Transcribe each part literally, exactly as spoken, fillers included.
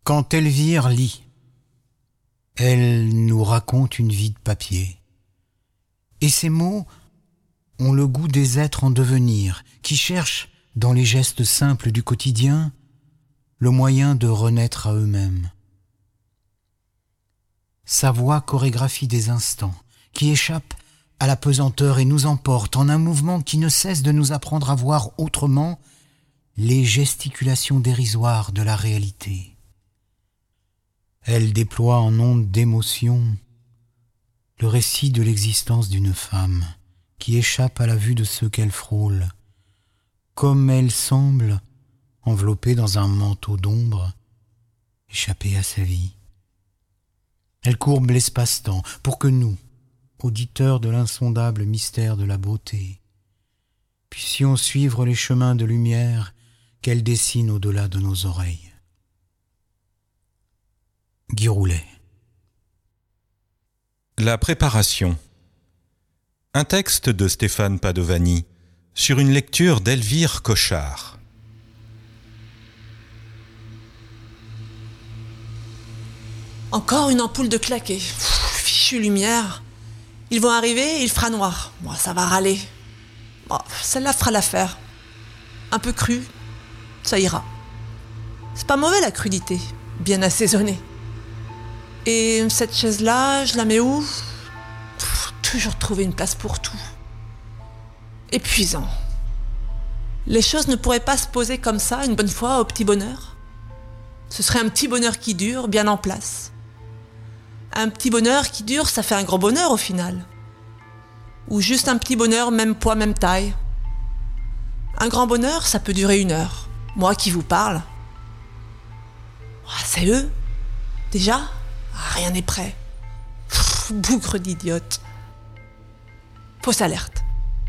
Quand Elvire lit, elle nous raconte une vie de papier. Et ces mots ont le goût des êtres en devenir, qui cherchent, dans les gestes simples du quotidien, le moyen de renaître à eux-mêmes. Sa voix chorégraphie des instants, qui échappent à la pesanteur et nous emporte en un mouvement qui ne cesse de nous apprendre à voir autrement les gesticulations dérisoires de la réalité. Elle déploie en ondes d'émotion le récit de l'existence d'une femme qui échappe à la vue de ceux qu'elle frôle, comme elle semble, enveloppée dans un manteau d'ombre, échapper à sa vie. Elle courbe l'espace-temps pour que nous, auditeurs de l'insondable mystère de la beauté, puissions suivre les chemins de lumière qu'elle dessine au-delà de nos oreilles. Guy Roulet. La préparation. Un texte de Stéphane Padovani sur une lecture d'Elvire Cochard. Encore une ampoule de claquer. Pff, fichue lumière. Ils vont arriver, il fera noir. Bon, ça va râler. Bon, celle-là fera l'affaire. Un peu crue, ça ira. C'est pas mauvais la crudité, bien assaisonnée. Et cette chaise-là, je la mets où ? Pff, toujours trouver une place pour tout. Épuisant. Les choses ne pourraient pas se poser comme ça, une bonne fois, au petit bonheur. Ce serait un petit bonheur qui dure, bien en place. Un petit bonheur qui dure, ça fait un gros bonheur au final. Ou juste un petit bonheur, même poids, même taille. Un grand bonheur, ça peut durer une heure. Moi qui vous parle. C'est eux, déjà ? Rien n'est prêt. Pff, bougre d'idiote. Fausse alerte.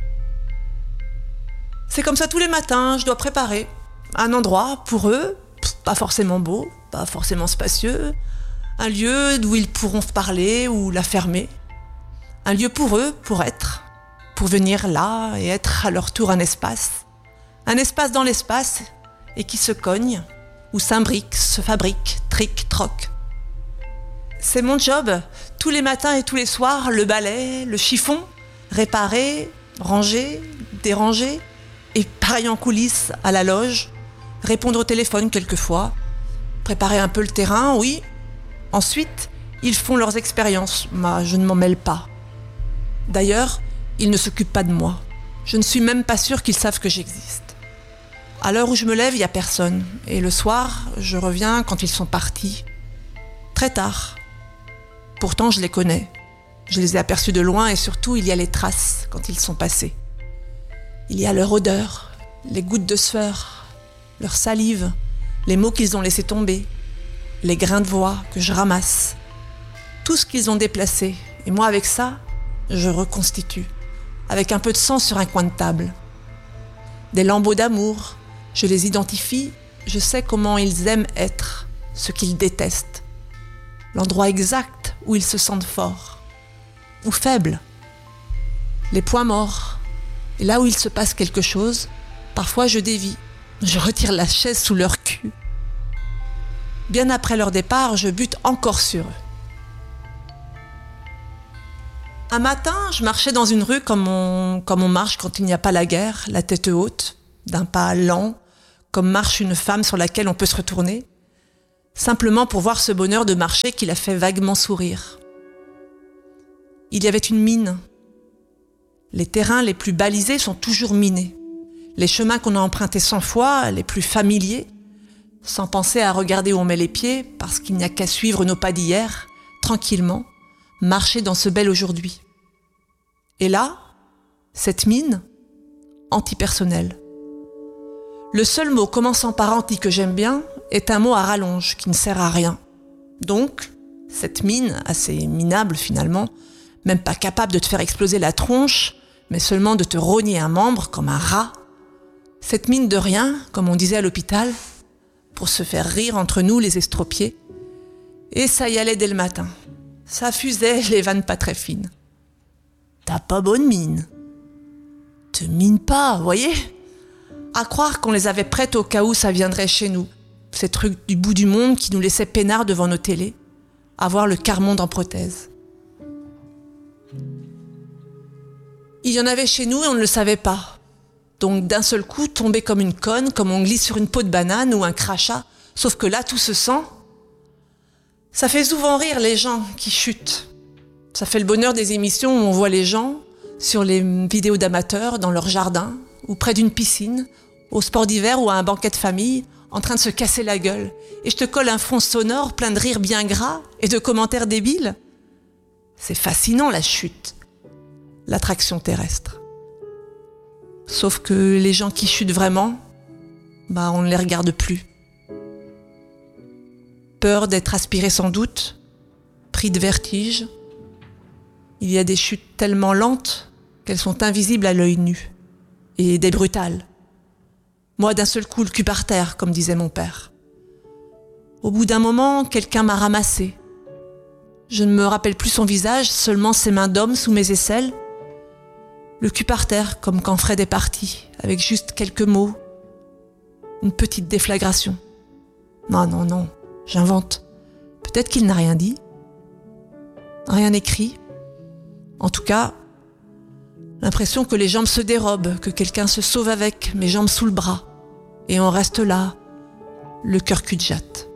C'est comme ça tous les matins, je dois préparer. Un endroit pour eux, pas forcément beau, pas forcément spacieux. Un lieu d'où ils pourront parler ou la fermer. Un lieu pour eux, pour être. Pour venir là et être à leur tour un espace. Un espace dans l'espace et qui se cogne, ou s'imbrique, se fabrique, trique, troque. C'est mon job, tous les matins et tous les soirs, le balai, le chiffon, réparer, ranger, déranger, et pareil en coulisses, à la loge, répondre au téléphone quelquefois, préparer un peu le terrain, oui. Ensuite, ils font leurs expériences, moi je ne m'en mêle pas. D'ailleurs, ils ne s'occupent pas de moi. Je ne suis même pas sûre qu'ils savent que j'existe. À l'heure où je me lève, il n'y a personne, et le soir, je reviens quand ils sont partis. Très tard. Pourtant, je les connais. Je les ai aperçus de loin et surtout, il y a les traces quand ils sont passés. Il y a leur odeur, les gouttes de sueur, leur salive, les mots qu'ils ont laissés tomber, les grains de voix que je ramasse. Tout ce qu'ils ont déplacé. Et moi, avec ça, je reconstitue. Avec un peu de sang sur un coin de table. Des lambeaux d'amour. Je les identifie. Je sais comment ils aiment être, ce qu'ils détestent. L'endroit exact où ils se sentent forts ou faibles, les points morts, et là où il se passe quelque chose, parfois je dévie, je retire la chaise sous leur cul. Bien après leur départ, je bute encore sur eux. Un matin, je marchais dans une rue comme on, comme on marche quand il n'y a pas la guerre, la tête haute, d'un pas lent, comme marche une femme sur laquelle on peut se retourner, simplement pour voir ce bonheur de marcher qui l'a fait vaguement sourire. Il y avait une mine. Les terrains les plus balisés sont toujours minés. Les chemins qu'on a empruntés cent fois, les plus familiers, sans penser à regarder où on met les pieds, parce qu'il n'y a qu'à suivre nos pas d'hier, tranquillement, marcher dans ce bel aujourd'hui. Et là, cette mine, antipersonnelle. Le seul mot commençant par anti que j'aime bien est un mot à rallonge qui ne sert à rien. Donc, cette mine, assez minable finalement, même pas capable de te faire exploser la tronche, mais seulement de te rogner un membre comme un rat. Cette mine de rien, comme on disait à l'hôpital, pour se faire rire entre nous les estropiés. Et ça y allait dès le matin. Ça fusait les vannes pas très fines. T'as pas bonne mine. Te mine pas, voyez ? À croire qu'on les avait prêtes au cas où ça viendrait chez nous. ces trucs du bout du monde qui nous laissaient peinards devant nos télés, à voir le quart-monde en prothèse. Il y en avait chez nous et on ne le savait pas. Donc d'un seul coup, tomber comme une conne, comme on glisse sur une peau de banane ou un crachat, sauf que là, tout se sent. Ça fait souvent rire les gens qui chutent. Ça fait le bonheur des émissions où on voit les gens sur les vidéos d'amateurs, dans leur jardin, ou près d'une piscine, au sport d'hiver ou à un banquet de famille, en train de se casser la gueule. Et je te colle un fond sonore plein de rires bien gras et de commentaires débiles. C'est fascinant la chute, l'attraction terrestre. Sauf que les gens qui chutent vraiment, bah on ne les regarde plus. Peur d'être aspiré sans doute, pris de vertige. Il y a des chutes tellement lentes qu'elles sont invisibles à l'œil nu. Et des brutales. Moi, d'un seul coup, le cul par terre, comme disait mon père. Au bout d'un moment, quelqu'un m'a ramassé. Je ne me rappelle plus son visage, seulement ses mains d'homme sous mes aisselles. Le cul par terre, comme quand Fred est parti, avec juste quelques mots. Une petite déflagration. Non, non, non, j'invente. Peut-être qu'il n'a rien dit. Rien écrit. En tout cas, l'impression que les jambes se dérobent, que quelqu'un se sauve avec mes jambes sous le bras. Et on reste là, le cœur cul de jatte.